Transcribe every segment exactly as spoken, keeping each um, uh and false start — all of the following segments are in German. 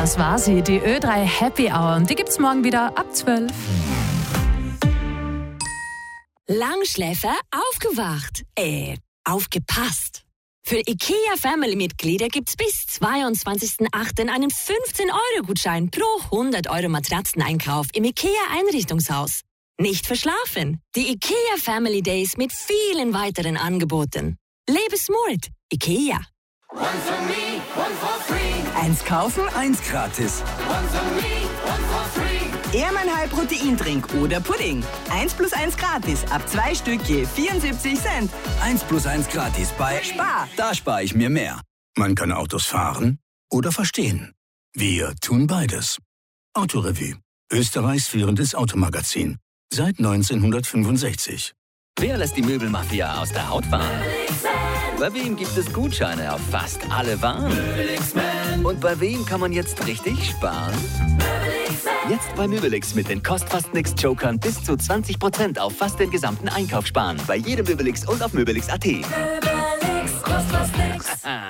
Das war sie, die Ö drei Happy Hour. Und die gibt's morgen wieder ab zwölf. Langschläfer aufgewacht. Äh, aufgepasst. Für IKEA-Family-Mitglieder gibt's bis zweiundzwanzigsten achten einen fünfzehn-Euro-Gutschein pro hundert Euro Matratzeneinkauf im IKEA-Einrichtungshaus. Nicht verschlafen. Die IKEA Family Days mit vielen weiteren Angeboten. Lebe smart. IKEA. One for me, one for free. Eins kaufen, eins gratis. One for me, one for free. Ehrmann Proteindrink oder Pudding. Eins plus eins gratis. Ab zwei Stück je vierundsiebzig Cent. Eins plus eins gratis bei Spar. Da spare ich mir mehr. Man kann Autos fahren oder verstehen. Wir tun beides. Autorevue. Österreichs führendes Automagazin. Seit neunzehnhundertfünfundsechzig. Wer lässt die Möbelmafia aus der Haut fahren? Bei wem gibt es Gutscheine auf fast alle Waren? Und bei wem kann man jetzt richtig sparen? Jetzt bei Möbelix mit den Kost-Fast-Nix-Jokern bis zu zwanzig Prozent auf fast den gesamten Einkauf sparen. Bei jedem Möbelix und auf Möbelix punkt at. Möbelix, kost was nix.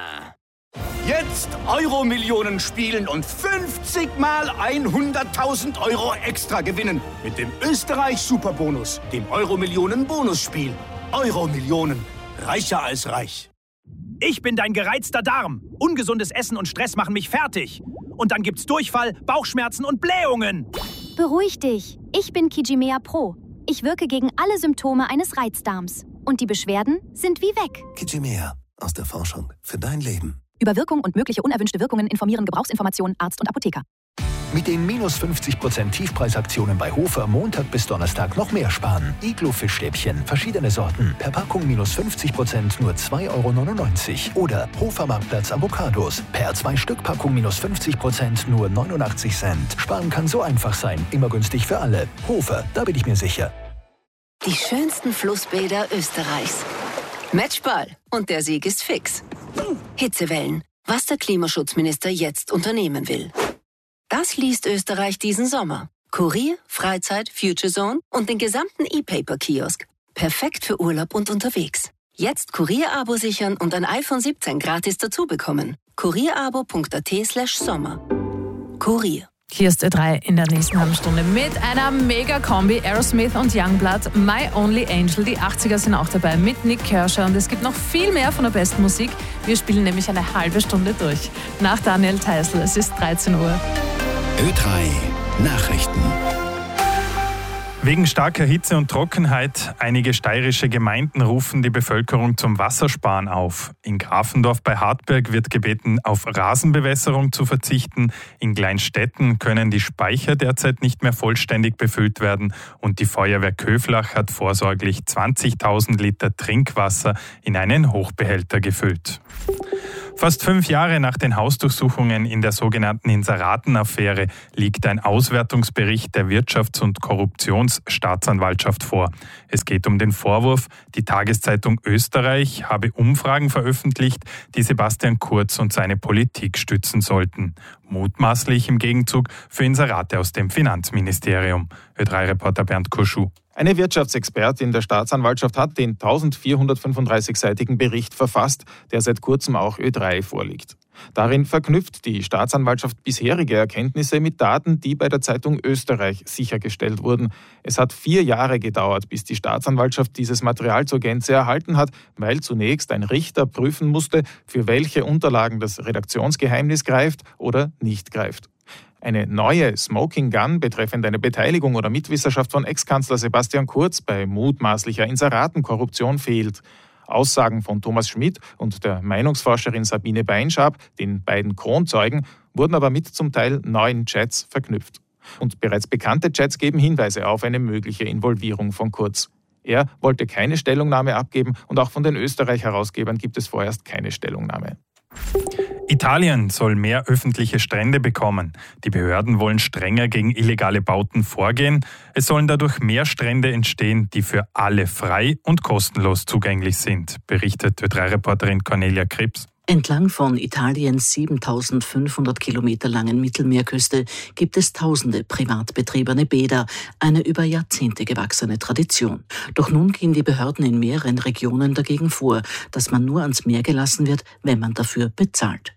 Jetzt Euro-Millionen spielen und fünfzig mal hunderttausend Euro extra gewinnen. Mit dem Österreich-Superbonus, dem Euro-Millionen-Bonusspiel. Euro-Millionen. Reicher als reich. Ich bin dein gereizter Darm. Ungesundes Essen und Stress machen mich fertig. Und dann gibt's Durchfall, Bauchschmerzen und Blähungen. Beruhig dich. Ich bin Kijimea Pro. Ich wirke gegen alle Symptome eines Reizdarms. Und die Beschwerden sind wie weg. Kijimea. Aus der Forschung für dein Leben. Über Wirkung und mögliche unerwünschte Wirkungen informieren Gebrauchsinformationen Arzt und Apotheker. Mit den minus fünfzig Prozent Tiefpreisaktionen bei Hofer Montag bis Donnerstag noch mehr sparen. Iglo-Fischstäbchen, verschiedene Sorten. Per Packung minus fünfzig Prozent nur zwei Euro neunundneunzig. Oder Hofer Marktplatz Avocados. Per zwei Stück Packung minus fünfzig Prozent nur neunundachtzig Cent. Sparen kann so einfach sein. Immer günstig für alle. Hofer, da bin ich mir sicher. Die schönsten Flussbäder Österreichs. Matchball. Und der Sieg ist fix. Hitzewellen. Was der Klimaschutzminister jetzt unternehmen will. Das liest Österreich diesen Sommer. Kurier, Freizeit, Future Zone und den gesamten E-Paper-Kiosk. Perfekt für Urlaub und unterwegs. Jetzt Kurier-Abo sichern und ein iPhone siebzehn gratis dazu bekommen. kurierabo punkt at slash sommer. Kurier. Hier ist Ö drei in der nächsten halben Stunde mit einer Mega-Kombi. Aerosmith und Youngblood, My Only Angel. Die achtziger sind auch dabei mit Nick Kershaw. Und es gibt noch viel mehr von der besten Musik. Wir spielen nämlich eine halbe Stunde durch. Nach Daniel Theißl, es ist dreizehn Uhr. Ö drei Nachrichten. Wegen starker Hitze und Trockenheit, einige steirische Gemeinden rufen die Bevölkerung zum Wassersparen auf. In Grafendorf bei Hartberg wird gebeten, auf Rasenbewässerung zu verzichten. In Kleinstetten können die Speicher derzeit nicht mehr vollständig befüllt werden. Und die Feuerwehr Köflach hat vorsorglich zwanzigtausend Liter Trinkwasser in einen Hochbehälter gefüllt. Fast fünf Jahre nach den Hausdurchsuchungen in der sogenannten Inseraten-Affäre liegt ein Auswertungsbericht der Wirtschafts- und Korruptionsstaatsanwaltschaft vor. Es geht um den Vorwurf, die Tageszeitung Österreich habe Umfragen veröffentlicht, die Sebastian Kurz und seine Politik stützen sollten. Mutmaßlich im Gegenzug für Inserate aus dem Finanzministerium. Ö drei Reporter Bernd Kurschuh. Eine Wirtschaftsexpertin der Staatsanwaltschaft hat den eintausendvierhundertfünfunddreißig-seitigen Bericht verfasst, der seit kurzem auch Ö drei vorliegt. Darin verknüpft die Staatsanwaltschaft bisherige Erkenntnisse mit Daten, die bei der Zeitung Österreich sichergestellt wurden. Es hat vier Jahre gedauert, bis die Staatsanwaltschaft dieses Material zur Gänze erhalten hat, weil zunächst ein Richter prüfen musste, für welche Unterlagen das Redaktionsgeheimnis greift oder nicht greift. Eine neue Smoking Gun betreffend eine Beteiligung oder Mitwisserschaft von Ex-Kanzler Sebastian Kurz bei mutmaßlicher Inseratenkorruption fehlt. Aussagen von Thomas Schmidt und der Meinungsforscherin Sabine Beinschab, den beiden Kronzeugen, wurden aber mit zum Teil neuen Chats verknüpft. Und bereits bekannte Chats geben Hinweise auf eine mögliche Involvierung von Kurz. Er wollte keine Stellungnahme abgeben und auch von den Österreich-Herausgebern gibt es vorerst keine Stellungnahme. Italien soll mehr öffentliche Strände bekommen. Die Behörden wollen strenger gegen illegale Bauten vorgehen. Es sollen dadurch mehr Strände entstehen, die für alle frei und kostenlos zugänglich sind, berichtet Ö drei Reporterin Cornelia Krips. Entlang von Italiens siebentausendfünfhundert Kilometer langen Mittelmeerküste gibt es tausende privat betriebene Bäder, eine über Jahrzehnte gewachsene Tradition. Doch nun gehen die Behörden in mehreren Regionen dagegen vor, dass man nur ans Meer gelassen wird, wenn man dafür bezahlt.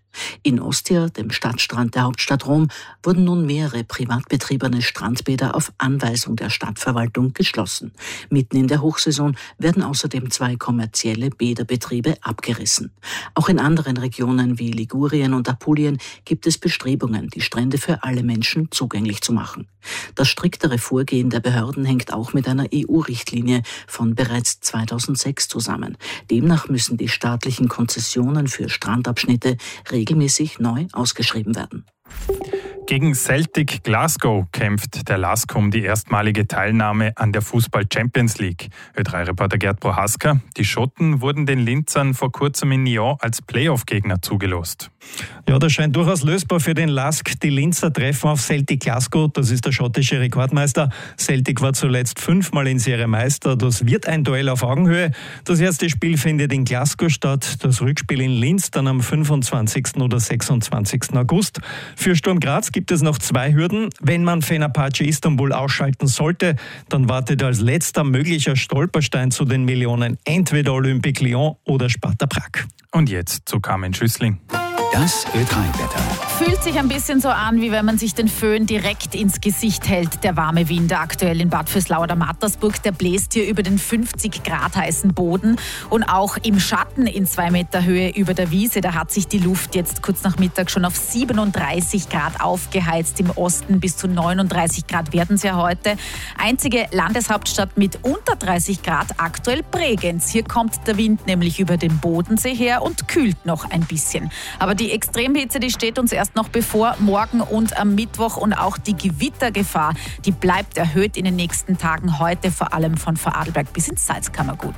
In Ostia, dem Stadtstrand der Hauptstadt Rom, wurden nun mehrere privat betriebene Strandbäder auf Anweisung der Stadtverwaltung geschlossen. Mitten in der Hochsaison werden außerdem zwei kommerzielle Bäderbetriebe abgerissen. Auch in anderen Regionen wie Ligurien und Apulien gibt es Bestrebungen, die Strände für alle Menschen zugänglich zu machen. Das striktere Vorgehen der Behörden hängt auch mit einer E U-Richtlinie von bereits zweitausendsechs zusammen. Demnach müssen die staatlichen Konzessionen für Strandabschnitte regelmäßig neu ausgeschrieben werden. Gegen Celtic Glasgow kämpft der LASK um die erstmalige Teilnahme an der Fußball-Champions League. Ö drei Reporter Gerd Prohaska. Die Schotten wurden den Linzern vor kurzem in Nyon als Playoff-Gegner zugelost. Ja, das scheint durchaus lösbar für den LASK. Die Linzer treffen auf Celtic Glasgow, das ist der schottische Rekordmeister. Celtic war zuletzt fünfmal in Serie Meister. Das wird ein Duell auf Augenhöhe. Das erste Spiel findet in Glasgow statt, das Rückspiel in Linz dann am fünfundzwanzigsten oder sechsundzwanzigsten August. Für Sturm Graz gibt es noch zwei Hürden. Wenn man Fenerbahce Istanbul ausschalten sollte, dann wartet als letzter möglicher Stolperstein zu den Millionen entweder Olympique Lyon oder Sparta Prag. Und jetzt zu Carmen Schüssling. Das Ö drei Wetter. Fühlt sich ein bisschen so an, wie wenn man sich den Föhn direkt ins Gesicht hält. Der warme Wind aktuell in Bad Vöslau oder Mattersburg, der bläst hier über den fünfzig Grad heißen Boden. Und auch im Schatten in zwei Meter Höhe über der Wiese, da hat sich die Luft jetzt kurz nach Mittag schon auf siebenunddreißig Grad aufgeheizt. Im Osten bis zu neununddreißig Grad werden es ja heute. Einzige Landeshauptstadt mit unter dreißig Grad aktuell Bregenz. Hier kommt der Wind nämlich über den Bodensee her und kühlt noch ein bisschen. Aber die Extremhitze, die steht uns erst noch bevor, morgen und am Mittwoch, und auch die Gewittergefahr, die bleibt erhöht in den nächsten Tagen, heute vor allem von Vorarlberg bis ins Salzkammergut.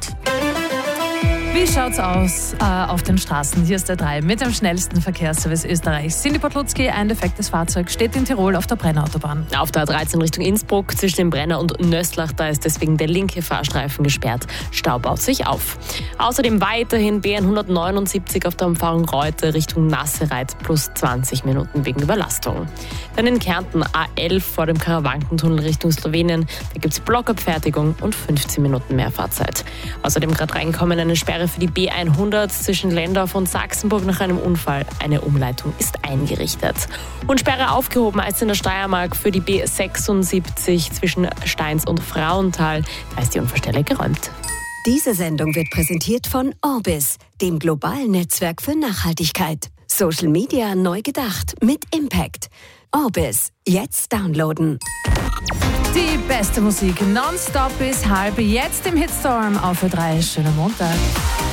Wie schaut's aus äh, auf den Straßen? Hier ist der drei mit dem schnellsten Verkehrsservice Österreichs. Cindy Potlutzki, ein defektes Fahrzeug, steht in Tirol auf der Brennerautobahn. Auf der A dreizehn Richtung Innsbruck zwischen dem Brenner und Nöstlach, da ist deswegen der linke Fahrstreifen gesperrt. Stau baut sich auf. Außerdem weiterhin B N hundertneunundsiebzig auf der Umfahrung Reute Richtung Nassereit plus zwanzig Minuten wegen Überlastung. Dann in Kärnten A elf vor dem Karawankentunnel Richtung Slowenien. Da gibt's Blockabfertigung und fünfzehn Minuten mehr Fahrzeit. Außerdem gerade reinkommen eine Sperre für die B hundert zwischen Lendorf und Sachsenburg nach einem Unfall. Eine Umleitung ist eingerichtet. Und Sperre aufgehoben als in der Steiermark für die B sechsundsiebzig zwischen Steins und Frauenthal. Da ist die Unfallstelle geräumt. Diese Sendung wird präsentiert von Orbis, dem globalen Netzwerk für Nachhaltigkeit. Social Media neu gedacht mit Impact. Orbis, jetzt downloaden. Die beste Musik nonstop bis halb, jetzt im Hitstorm auf Ö drei. Schönen Montag.